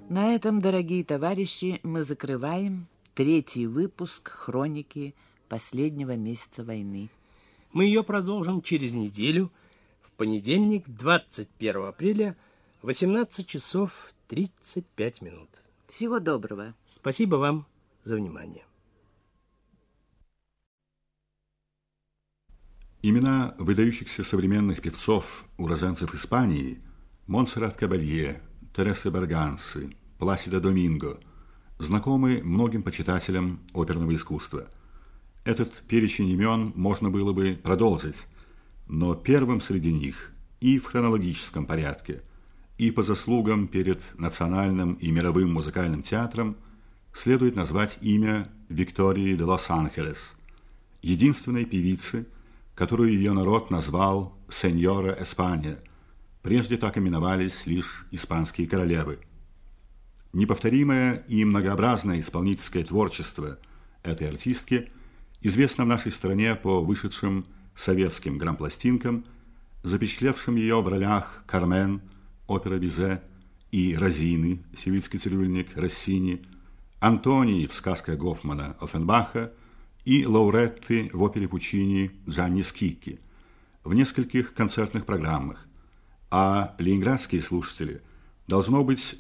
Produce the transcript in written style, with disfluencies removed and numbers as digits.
На этом, дорогие товарищи, мы закрываем 3-й выпуск хроники последнего месяца войны. Мы ее продолжим через неделю, в понедельник, 21 апреля, 18 часов 35 минут. Всего доброго. Спасибо вам за внимание. Имена выдающихся современных певцов, уроженцев Испании, Монсеррат Кабалье, Тересы Бергансы, Пласидо Доминго, знакомы многим почитателям оперного искусства. Этот перечень имен можно было бы продолжить, но первым среди них и в хронологическом порядке, и по заслугам перед национальным и мировым музыкальным театром следует назвать имя Виктории де Лос-Анхелес, единственной певицы, которую ее народ назвал «Сеньора Эспания». Прежде так именовались лишь испанские королевы. Неповторимое и многообразное исполнительское творчество этой артистки известно в нашей стране по вышедшим советским грампластинкам, запечатлевшим ее в ролях Кармен, опера Бизе, и Розины, севильский цирюльник Россини, Антонии в сказках Гофмана Оффенбаха и Лауретты в опере Пучини Джанни Скикки, в нескольких концертных программах. А ленинградские слушатели, должно быть,